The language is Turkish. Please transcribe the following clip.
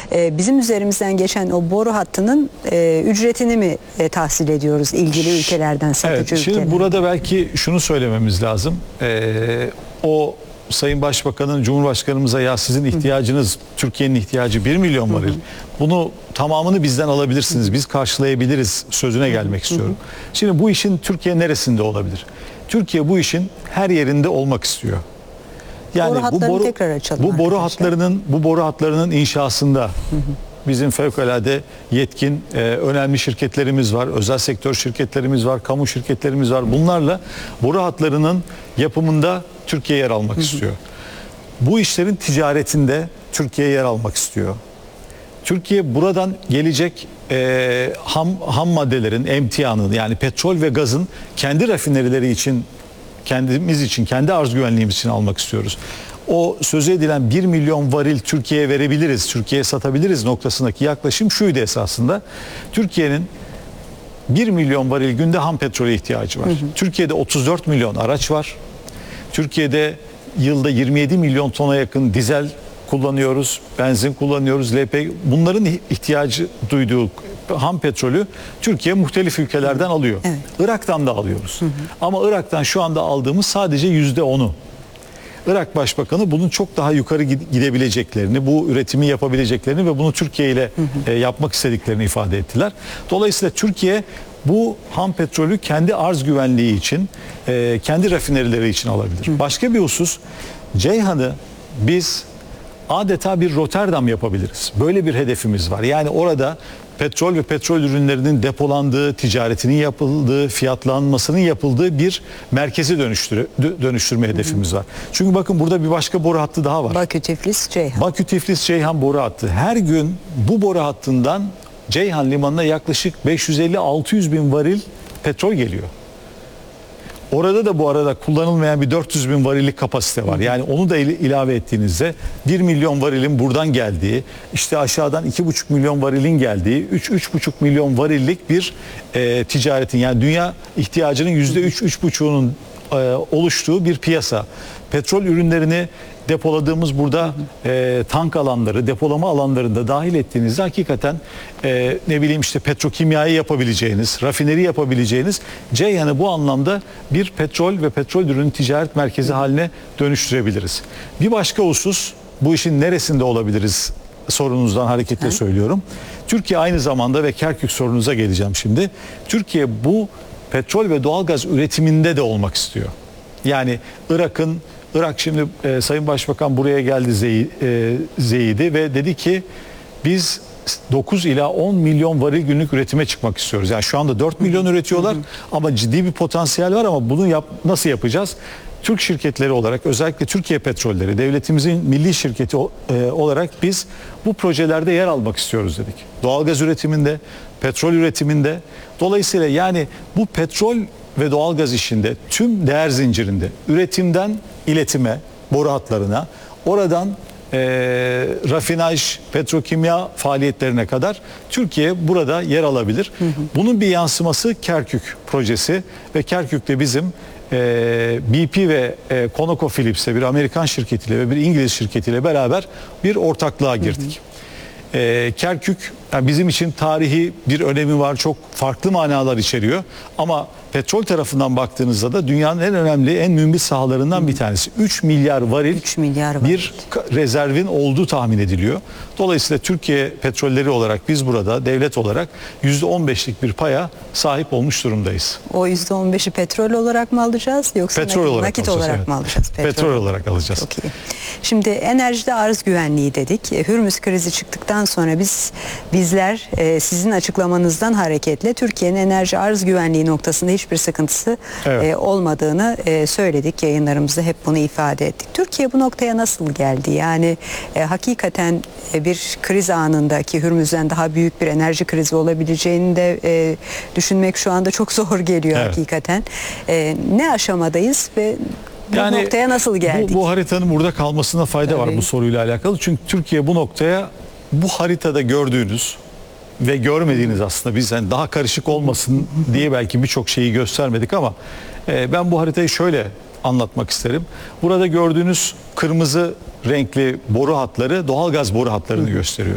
Bizim üzerimizden geçen o boru hattının ücretini mi tahsil ediyoruz ilgili ülkelerden, satıcı Evet, şimdi ülkelerden? burada belki şunu söylememiz lazım. O Sayın Başbakan'ın Cumhurbaşkanımıza ya sizin ihtiyacınız, Türkiye'nin ihtiyacı 1 milyon varil. Bunu tamamını bizden alabilirsiniz, biz karşılayabiliriz sözüne gelmek istiyorum. Şimdi bu işin Türkiye neresinde olabilir? Türkiye bu işin her yerinde olmak istiyor. Yani Boru hatlarını tekrar açalım bu boru arkadaşlar. boru hatlarının inşasında bizim fevkalade yetkin önemli şirketlerimiz var, özel sektör şirketlerimiz var, kamu şirketlerimiz var. Bunlarla boru hatlarının yapımında Türkiye yer almak istiyor. Bu işlerin ticaretinde Türkiye yer almak istiyor. Türkiye buradan gelecek ham maddelerin emtianını, yani petrol ve gazın kendi rafinerileri için, kendimiz için, kendi arz güvenliğimiz için almak istiyoruz. O söz edilen 1 milyon varil Türkiye'ye verebiliriz, Türkiye'ye satabiliriz noktasındaki yaklaşım şuydu esasında. Türkiye'nin 1 milyon varil günde ham petrole ihtiyacı var. Türkiye'de 34 milyon araç var. Türkiye'de yılda 27 milyon tona yakın dizel kullanıyoruz, benzin kullanıyoruz, LPG. Bunların ihtiyacı duyduğu ham petrolü Türkiye muhtelif ülkelerden alıyor. Evet. Irak'tan da alıyoruz. Ama Irak'tan şu anda aldığımız sadece %10'u. Irak Başbakanı bunun çok daha yukarı gidebileceklerini, bu üretimi yapabileceklerini ve bunu Türkiye ile yapmak istediklerini ifade ettiler. Dolayısıyla Türkiye bu ham petrolü kendi arz güvenliği için, kendi rafinerileri için alabilir. Başka bir husus, Ceyhan'ı biz adeta bir Rotterdam yapabiliriz. Böyle bir hedefimiz var. Yani orada petrol ve petrol ürünlerinin depolandığı, ticaretinin yapıldığı, fiyatlanmasının yapıldığı bir merkezi dönüştürme hedefimiz var. Çünkü bakın burada bir başka boru hattı daha var. Bakü-Tiflis-Ceyhan. Bakü-Tiflis-Ceyhan boru hattı. Her gün bu boru hattından Ceyhan limanına yaklaşık 550-600 bin varil petrol geliyor. Orada da bu arada kullanılmayan bir 400 bin varillik kapasite var. Yani onu da ilave ettiğinizde 1 milyon varilin buradan geldiği, işte aşağıdan 2,5 milyon varilin geldiği, 3-3,5 milyon varillik bir ticaretin, yani dünya ihtiyacının %3-3,5'unun oluştuğu bir piyasa. Petrol ürünlerini depoladığımız burada tank alanları, depolama alanlarında dahil ettiğinizde hakikaten ne bileyim işte petrokimyayı yapabileceğiniz, rafineri yapabileceğiniz Ceyhan'ı bu anlamda bir petrol ve petrol ürünü ticaret merkezi haline dönüştürebiliriz. Bir başka husus, bu işin neresinde olabiliriz sorunuzdan hareketle söylüyorum. Türkiye aynı zamanda, ve Kerkük sorunuza geleceğim şimdi, Türkiye bu petrol ve doğalgaz üretiminde de olmak istiyor. Yani Irak şimdi Sayın Başbakan buraya geldi Zeydi ve dedi ki biz 9 ila 10 milyon varil günlük üretime çıkmak istiyoruz. Yani şu anda 4 milyon üretiyorlar ama ciddi bir potansiyel var, ama bunu nasıl yapacağız? Türk şirketleri olarak, özellikle Türkiye Petrolleri, devletimizin milli şirketi olarak biz bu projelerde yer almak istiyoruz dedik. Doğalgaz üretiminde, petrol üretiminde. Dolayısıyla yani bu petrol ve doğalgaz işinde tüm değer zincirinde, üretimden iletime, boru hatlarına, oradan rafinaj, petrokimya faaliyetlerine kadar Türkiye burada yer alabilir. Bunun bir yansıması Kerkük projesi ve Kerkük'te bizim BP ve ConocoPhillips'e, bir Amerikan şirketiyle ve bir İngiliz şirketiyle beraber bir ortaklığa girdik. Kerkük yani bizim için tarihi bir önemi var, çok farklı manalar içeriyor, ama petrol tarafından baktığınızda da dünyanın en önemli, en mühim sahalarından bir tanesi. 3 milyar varil bir rezervin olduğu tahmin ediliyor. Dolayısıyla Türkiye Petrolleri olarak biz burada devlet olarak %15'lik bir paya sahip olmuş durumdayız. O %15'i petrol olarak mı alacağız, yoksa nakit olarak mı alacağız? Petrol olarak alacağız. Çok iyi. Şimdi enerjide arz güvenliği dedik. Hürmüz krizi çıktıktan sonra bizler sizin açıklamanızdan hareketle Türkiye'nin enerji arz güvenliği noktasında hiçbir sıkıntısı olmadığını söyledik. Yayınlarımızda hep bunu ifade ettik. Türkiye bu noktaya nasıl geldi? Yani hakikaten bir kriz anında, ki Hürmüz'den daha büyük bir enerji krizi olabileceğini de düşünmek şu anda çok zor geliyor hakikaten. Ne aşamadayız ve bu noktaya nasıl geldik? Bu haritanın burada kalmasına fayda var bu soruyla alakalı. Çünkü Türkiye bu noktaya, bu haritada gördüğünüz ve görmediğiniz, aslında biz yani daha karışık olmasın diye belki birçok şeyi göstermedik, ama ben bu haritayı şöyle anlatmak isterim. Burada gördüğünüz kırmızı renkli boru hatları doğalgaz boru hatlarını gösteriyor.